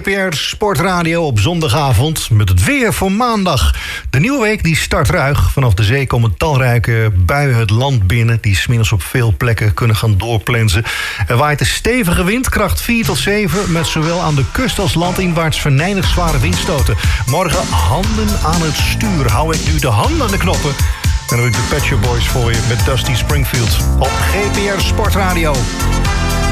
GPR Sportradio op zondagavond met het weer voor maandag. De nieuwe week die start ruig. Vanaf de zee komen talrijke buien het land binnen die 's middags op veel plekken kunnen gaan doorplensen. Er waait een stevige wind, kracht 4 tot 7... met zowel aan de kust als landinwaarts venijnig zware windstoten. Morgen handen aan het stuur. Hou ik nu de handen aan de knoppen. Dan heb ik de Pet Shop Boys voor je met Dusty Springfield op GPR Sportradio.